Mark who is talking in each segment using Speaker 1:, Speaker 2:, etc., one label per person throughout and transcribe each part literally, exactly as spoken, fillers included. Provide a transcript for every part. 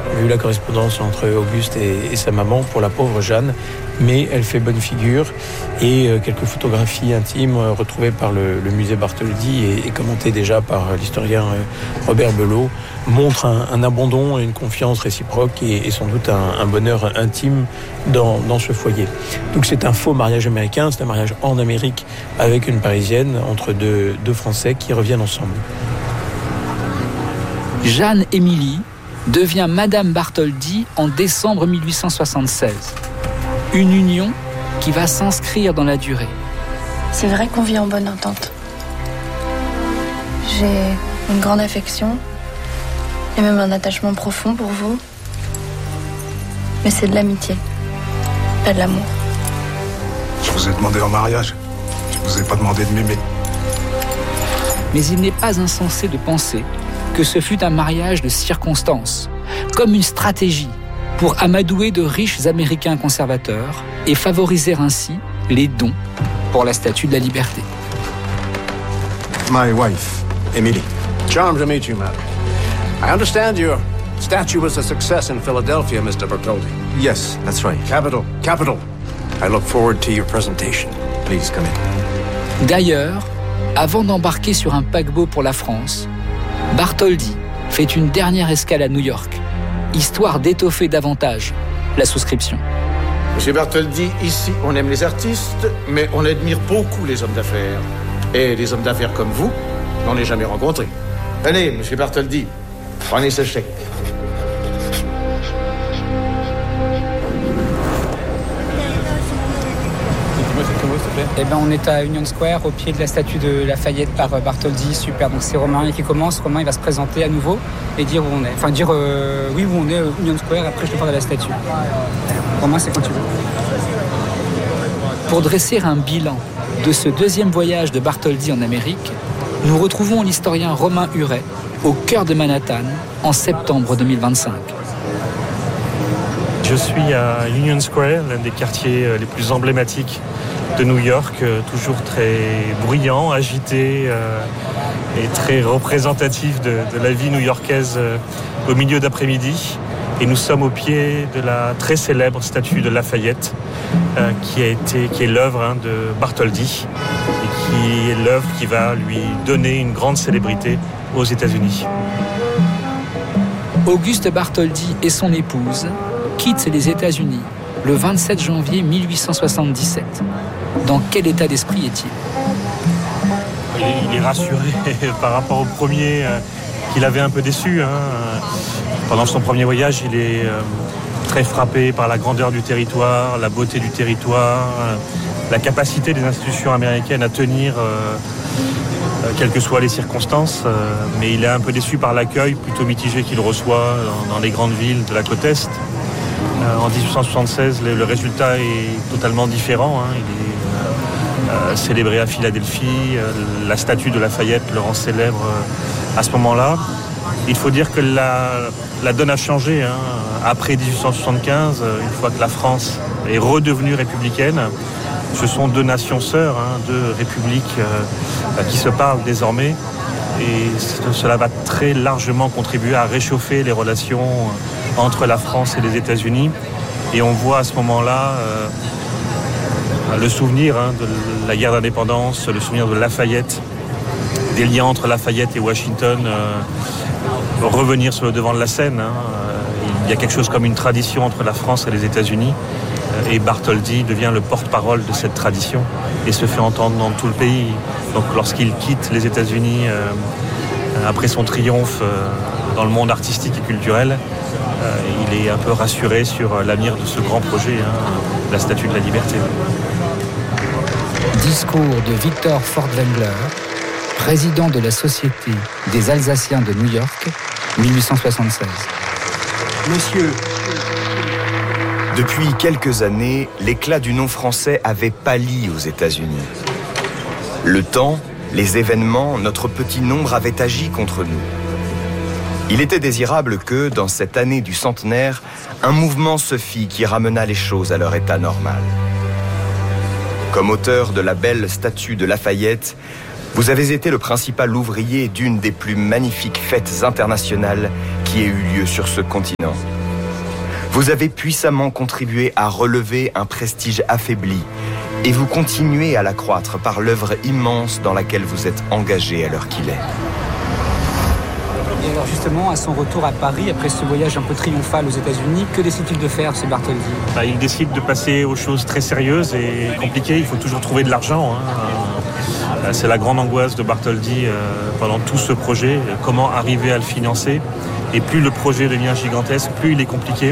Speaker 1: vu la correspondance entre Auguste et, et sa maman pour la pauvre Jeanne, mais elle fait bonne figure et euh, quelques photographies intimes euh, retrouvées par le, le musée Bartholdi et, et commentées déjà par euh, l'historien euh, Robert Belot montrent un, un abandon et une confiance réciproque et, et sans doute un, un bonheur intime dans, dans ce foyer. Donc c'est un faux mariage américain, c'est un mariage en Amérique avec une Parisienne entre deux, deux Français qui reviennent ensemble.
Speaker 2: Jeanne-Émilie devient Madame Bartholdi en décembre mille huit cent soixante-seize. Une union qui va s'inscrire dans la durée.
Speaker 3: C'est vrai qu'on vit en bonne entente. J'ai une grande affection et même un attachement profond pour vous. Mais c'est de l'amitié, pas de l'amour.
Speaker 4: Je vous ai demandé en mariage. Je vous ai pas demandé de m'aimer.
Speaker 2: Mais il n'est pas insensé de penser que ce fut un mariage de circonstances, comme une stratégie pour amadouer de riches Américains conservateurs et favoriser ainsi les dons pour la Statue de la Liberté.
Speaker 4: My wife, Emily.
Speaker 5: Charmed to meet you, madam. I understand your statue was a success in Philadelphia, Mister Bartholdi.
Speaker 4: Yes, that's right.
Speaker 5: Capital, capital. I look forward to your presentation.
Speaker 4: Please come in.
Speaker 2: D'ailleurs, avant d'embarquer sur un paquebot pour la France, Bartholdi fait une dernière escale à New York, histoire d'étoffer davantage la souscription.
Speaker 5: Monsieur Bartholdi, ici, on aime les artistes, mais on admire beaucoup les hommes d'affaires. Et les hommes d'affaires comme vous, on n'en ai jamais rencontré. Allez, monsieur Bartholdi, prenez ce chèque.
Speaker 6: Eh ben, on est à Union Square, au pied de la statue de Lafayette par Bartholdi. Super. Donc c'est Romain qui commence. Romain, il va se présenter à nouveau et dire où on est. Enfin, dire euh, oui, où on est, Union Square. Après, je te parle de la statue. Romain, c'est quand tu veux.
Speaker 2: Pour dresser un bilan de ce deuxième voyage de Bartholdi en Amérique, nous retrouvons l'historien Romain Huret au cœur de Manhattan en septembre deux mille vingt-cinq.
Speaker 7: Je suis à Union Square, l'un des quartiers les plus emblématiques de New York, toujours très bruyant, agité euh, et très représentatif de, de la vie new-yorkaise euh, au milieu d'après-midi. Et nous sommes au pied de la très célèbre statue de Lafayette, euh, qui a été, qui est l'œuvre hein, de Bartholdi et qui est l'œuvre qui va lui donner une grande célébrité aux États-Unis.
Speaker 2: Auguste Bartholdi et son épouse quittent les États-Unis le vingt-sept janvier mille huit cent soixante-dix-sept. Dans quel état d'esprit est-il ?
Speaker 7: Il est rassuré par rapport au premier euh, qu'il avait un peu déçu. Hein. Pendant son premier voyage, il est euh, très frappé par la grandeur du territoire, la beauté du territoire, euh, la capacité des institutions américaines à tenir, euh, euh, quelles que soient les circonstances. Euh, mais il est un peu déçu par l'accueil plutôt mitigé qu'il reçoit dans, dans les grandes villes de la côte Est. Euh, en dix-huit cent soixante-seize, le, le résultat est totalement différent. Hein. Il est Euh, célébré à Philadelphie, euh, la statue de Lafayette le rend célèbre euh, à ce moment-là. Il faut dire que la, la donne a changé. Hein. Après dix-huit cent soixante-quinze, euh, une fois que la France est redevenue républicaine, ce sont deux nations sœurs, hein, deux républiques euh, qui se parlent désormais. Et cela va très largement contribuer à réchauffer les relations entre la France et les États-Unis. Et on voit à ce moment-là euh, le souvenir hein, de la guerre d'indépendance, le souvenir de Lafayette, des liens entre Lafayette et Washington euh, revenir sur le devant de la scène. Hein. Il y a quelque chose comme une tradition entre la France et les États-Unis. Et Bartholdi devient le porte-parole de cette tradition et se fait entendre dans tout le pays. Donc lorsqu'il quitte les États-Unis euh, après son triomphe euh, dans le monde artistique et culturel, euh, il est un peu rassuré sur l'avenir de ce grand projet, hein, la Statue de la Liberté.
Speaker 2: Discours de Victor Fordwengler, président de la Société des Alsaciens de New York, mille huit cent soixante-seize.
Speaker 8: Monsieur, depuis quelques années, l'éclat du nom français avait pâli aux États-Unis. Le temps, les événements, notre petit nombre avaient agi contre nous. Il était désirable que, dans cette année du centenaire, un mouvement se fît qui ramena les choses à leur état normal. Comme auteur de la belle statue de Lafayette, vous avez été le principal ouvrier d'une des plus magnifiques fêtes internationales qui ait eu lieu sur ce continent. Vous avez puissamment contribué à relever un prestige affaibli et vous continuez à l'accroître par l'œuvre immense dans laquelle vous êtes engagé à l'heure qu'il est.
Speaker 6: Et alors justement, à son retour à Paris, après ce voyage un peu triomphal aux États-Unis, que décide-t-il de faire, ce Bartholdi ?
Speaker 7: Bah, il décide de passer aux choses très sérieuses et compliquées. Il faut toujours trouver de l'argent. Hein. C'est la grande angoisse de Bartholdi euh, pendant tout ce projet. Comment arriver à le financer ? Et plus le projet devient gigantesque, plus il est compliqué,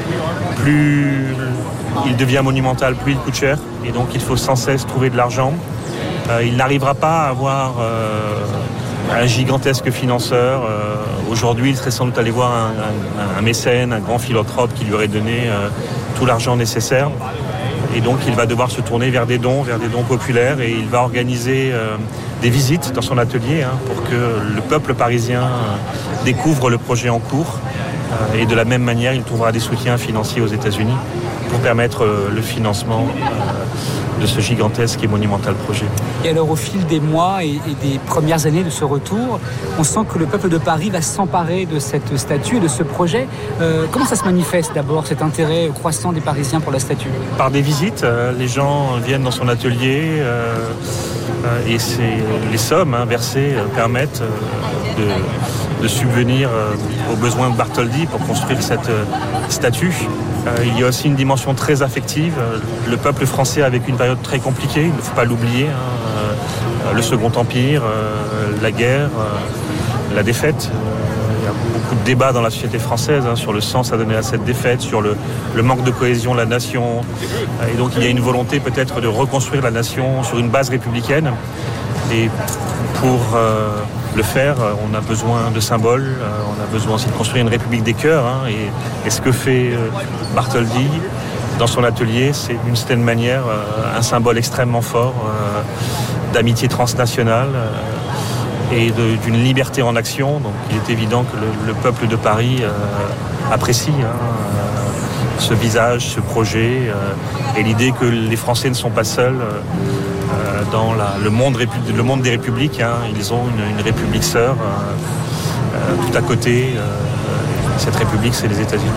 Speaker 7: plus il devient monumental, plus il coûte cher. Et donc il faut sans cesse trouver de l'argent. Euh, il n'arrivera pas à avoir euh, un gigantesque financeur. Euh, aujourd'hui, il serait sans doute allé voir un, un, un mécène, un grand philanthrope qui lui aurait donné euh, tout l'argent nécessaire. Et donc il va devoir se tourner vers des dons, vers des dons populaires, et il va organiser euh, des visites dans son atelier hein, pour que le peuple parisien euh, découvre le projet en cours. Euh, et de la même manière, il trouvera des soutiens financiers aux États-Unis pour permettre euh, le financement euh, de ce gigantesque et monumental projet.
Speaker 6: Et alors au fil des mois et, et des premières années de ce retour, on sent que le peuple de Paris va s'emparer de cette statue, de ce projet. Euh, comment ça se manifeste d'abord, cet intérêt croissant des Parisiens pour la statue ?
Speaker 7: Par des visites, euh, les gens viennent dans son atelier euh, euh, et c'est, les sommes hein, versées euh, permettent euh, de, de subvenir euh, aux besoins de Bartholdi pour construire cette euh, statue. Euh, il y a aussi une dimension très affective. Le peuple français a vécu une période très compliquée, il ne faut pas l'oublier. Hein. Euh, le Second Empire, euh, la guerre, euh, la défaite. Il y a beaucoup de débats dans la société française hein, sur le sens à donner à cette défaite, sur le, le manque de cohésion de la nation. Et donc il y a une volonté peut-être de reconstruire la nation sur une base républicaine. Et pour euh, le faire, on a besoin de symboles, euh, on a besoin aussi de construire une république des cœurs. Hein, et, et ce que fait euh, Bartholdi dans son atelier, c'est d'une certaine manière euh, un symbole extrêmement fort euh, d'amitié transnationale euh, et de, d'une liberté en action. Donc il est évident que le, le peuple de Paris euh, apprécie hein, euh, ce visage, ce projet euh, et l'idée que les Français ne sont pas seuls. Euh, dans la, le, monde répu- le monde des républiques, hein, ils ont une, une république sœur euh, euh, tout à côté. Euh, cette république, c'est les États-Unis.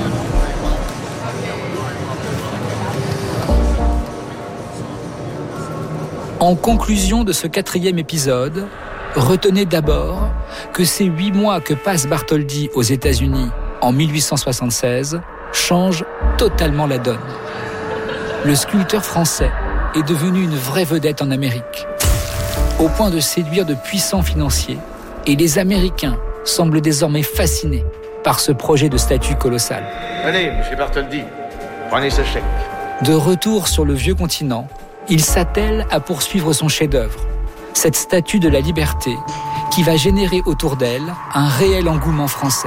Speaker 2: En conclusion de ce quatrième épisode, retenez d'abord que ces huit mois que passe Bartholdi aux États-Unis en mille huit cent soixante-seize changent totalement la donne. Le sculpteur français est devenu une vraie vedette en Amérique, au point de séduire de puissants financiers, et les Américains semblent désormais fascinés par ce projet de statue colossale.
Speaker 5: Allez, monsieur Bartholdi, prenez ce chèque.
Speaker 2: De retour sur le vieux continent, il s'attelle à poursuivre son chef-d'œuvre, cette statue de la liberté qui va générer autour d'elle un réel engouement français.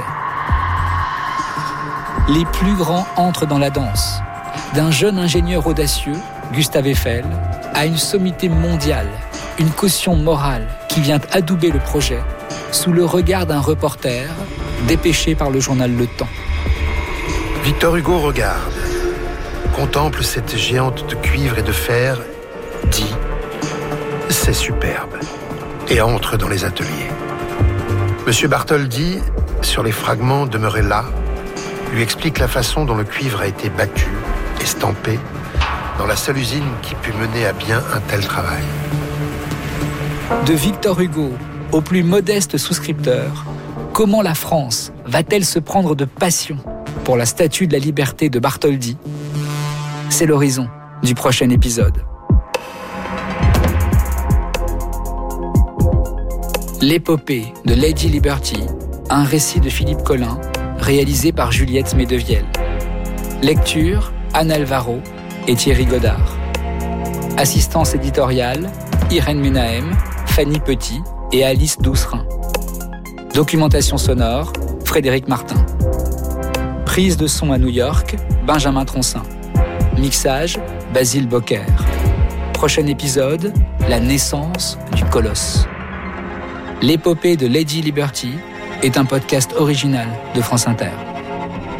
Speaker 2: Les plus grands entrent dans la danse, d'un jeune ingénieur audacieux, Gustave Eiffel, à une sommité mondiale, une caution morale qui vient adouber le projet sous le regard d'un reporter dépêché par le journal Le Temps.
Speaker 9: Victor Hugo regarde, contemple cette géante de cuivre et de fer, dit « c'est superbe » et entre dans les ateliers. Monsieur Bartholdi, sur les fragments demeurés là, lui explique la façon dont le cuivre a été battu, estampé, dans la seule usine qui put mener à bien un tel travail.
Speaker 2: De Victor Hugo au plus modeste souscripteur, comment la France va-t-elle se prendre de passion pour la statue de la liberté de Bartholdi ? C'est l'horizon du prochain épisode. L'épopée de Lady Liberty, un récit de Philippe Collin, réalisé par Juliette Medevielle. Lecture, Anne Alvaro et Thierry Godard. Assistance éditoriale, Irène Munahem, Fanny Petit et Alice Doucerin. Documentation sonore, Frédéric Martin. Prise de son à New York, Benjamin Troncin. Mixage, Basile Bocquer. Prochain épisode, la naissance du colosse. L'épopée de Lady Liberty est un podcast original de France Inter.